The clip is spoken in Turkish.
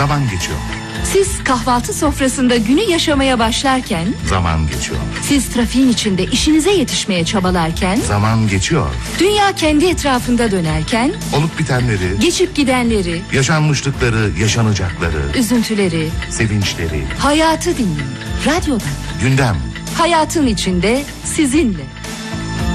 Zaman geçiyor. Siz kahvaltı sofrasında günü yaşamaya başlarken, Zaman geçiyor. siz trafiğin içinde işinize yetişmeye çabalarken, Zaman geçiyor. dünya kendi etrafında dönerken, Olup bitenleri, geçip gidenleri, yaşanmışlıkları, yaşanacakları, üzüntüleri, sevinçleri, hayatı dinleyin. Radyoda. gündem. Hayatın içinde sizinle.